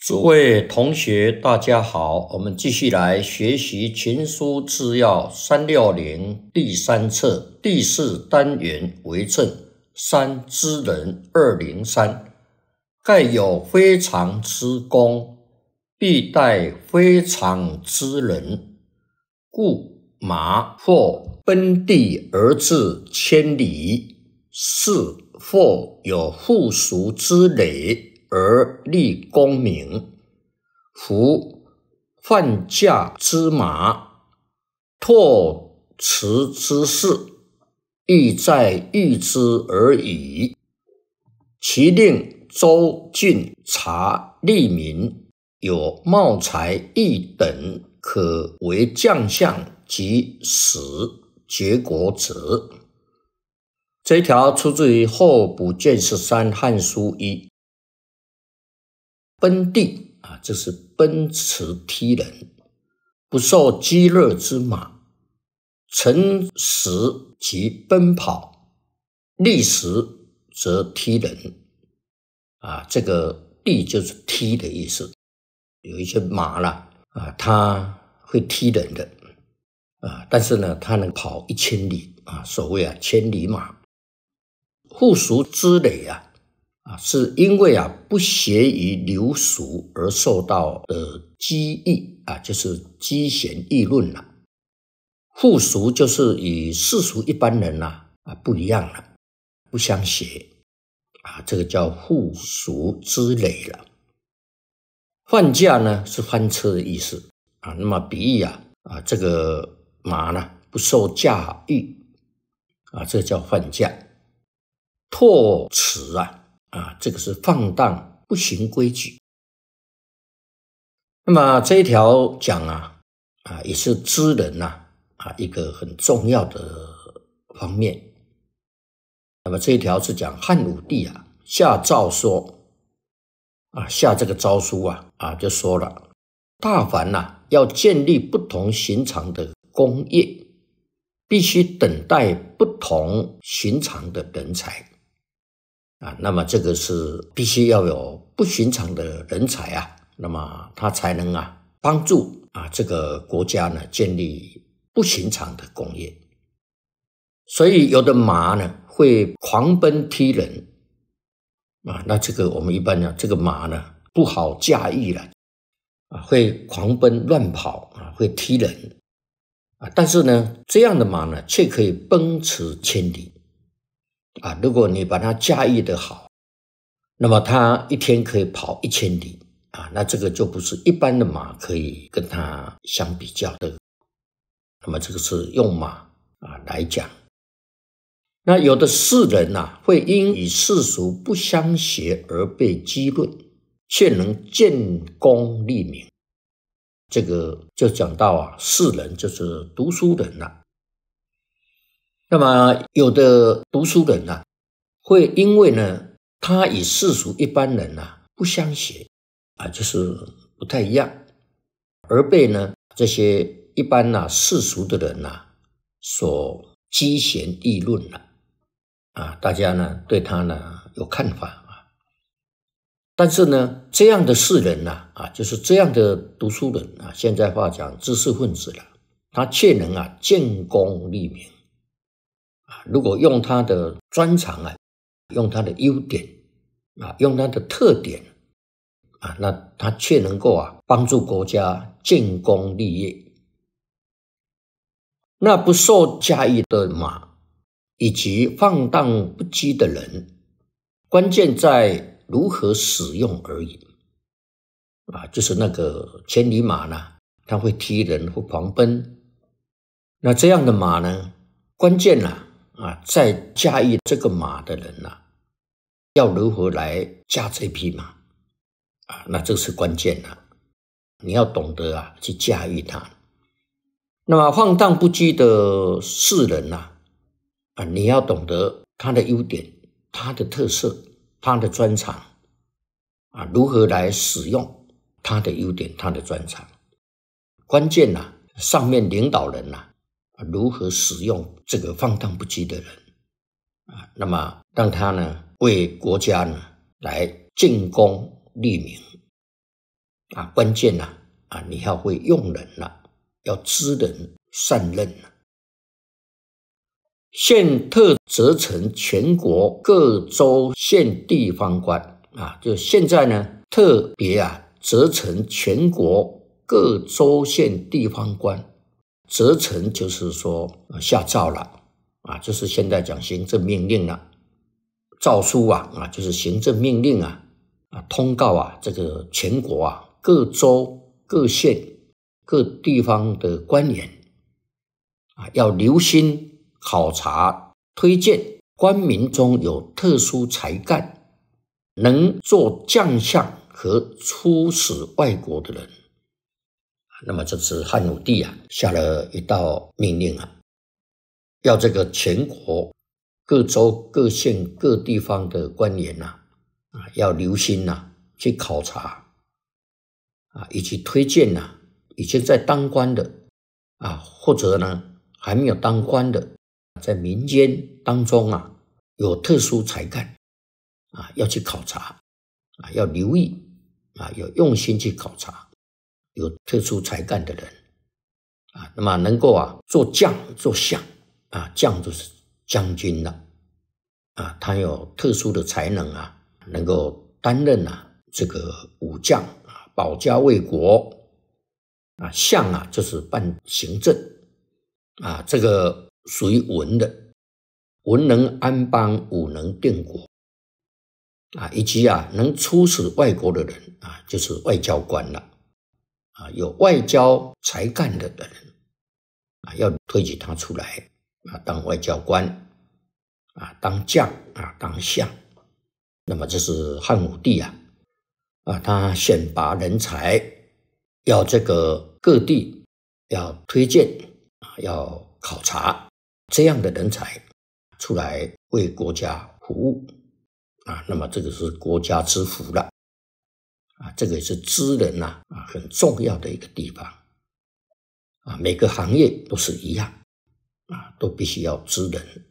诸位同学，大家好，我们继续来学习群书治要360第3册第4单元为政3之人203。盖有非常之功，必待非常之人，故马或奔地而至千里，是或有附属之累而立功名。夫犯驾之马，拓驰之事，亦在御之而已。其令州郡察吏民有茂才义等，可为将相及使绝国者。这一条出自于候补卷13汉书1。奔地这是奔驰踢人，不受饥饿之马，乘时即奔跑，立时则踢人。这个地就是踢的意思。有一些马啦它会踢人的但是呢，它能跑1000里所谓千里马。附属之累是因为不协于流俗而受到的讥议就是讥嫌议论了。附属就是与世俗一般人不一样了，不相协这个叫附属之累了。换驾呢是翻车的意思那么比喻这个马呢不受驾驭这个叫换驾。拓驰这个是放荡不行规矩。那么这一条讲也是知人一个很重要的方面。那么这一条是讲汉武帝下诏说下这个诏书就说了，大凡要建立不同寻常的功业，必须等待不同寻常的人才那么这个是必须要有不寻常的人才那么他才能帮助这个国家呢建立不寻常的功业。所以有的马呢会狂奔踢人那这个我们一般这个马呢不好驾驭了会狂奔乱跑会踢人但是呢这样的马呢却可以奔驰千里如果你把它驾驭得好，那么它一天可以跑1000里那这个就不是一般的马可以跟它相比较的。那么这个是用马来讲。那有的士人会因与世俗不相协而被激论，却能建功立名。这个就讲到士人就是读书人那么有的读书人会因为呢他与世俗一般人不相协就是不太一样，而被呢这些一般世俗的人所讥嫌议论大家呢对他呢有看法但是呢这样的士人就是这样的读书人现在话讲知识分子了，他却能建功立名如果用他的专长用他的优点用他的特点那他却能够帮助国家建功立业。那不受驾驭的马以及放荡不羁的人，关键在如何使用而已就是那个千里马呢它会踢人会狂奔，那这样的马呢关键在驾驭这个马的人要如何来驾这匹马那这是关键你要懂得去驾驭它。那么放荡不羁的士人你要懂得他的优点他的特色他的专长如何来使用他的优点他的专长。关键上面领导人如何使用这个放荡不羁的人那么让他呢为国家呢来建功立名。 关键你要会用人要知人善任现特责成全国各州县地方官就现在呢特别责成全国各州县地方官，责成就是说下诏了就是现在讲行政命令了，诏书就是行政命令通告这个全国各州各县各地方的官员要留心考察推荐官民中有特殊才干能做将相和出使外国的人。那么这是汉武帝下了一道命令要这个全国各州各县各地方的官员要留心去考察以及推荐已经在当官的或者呢还没有当官的，在民间当中有特殊才干要去考察要留意要用心去考察有特殊才干的人那么能够做将做相将就是将军了他有特殊的才能能够担任这个武将保家卫国相就是办行政这个属于文的，文能安邦，武能定国以及能出使外国的人就是外交官了有外交才干的人要推举他出来当外交官当将当相。那么这是汉武帝他选拔人才，要这个各地要推荐要考察这样的人才出来为国家服务那么这个是国家之福了这个也是知人很重要的一个地方每个行业都是一样都必须要知人